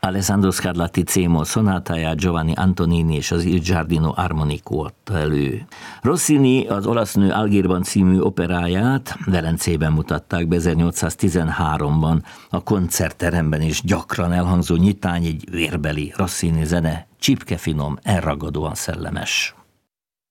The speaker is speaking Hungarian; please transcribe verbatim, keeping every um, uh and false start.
Alessandro Scarlatti cémol szonátáját Giovanni Antonini és az Il Giardino Armonico adta elő. Rossini az Olasznő Algírban című operáját Velencében mutatták be ezernyolcszáztizenháromban. A koncertteremben is gyakran elhangzó nyitány egy vérbeli Rossini zene, csipkefinom, elragadóan szellemes.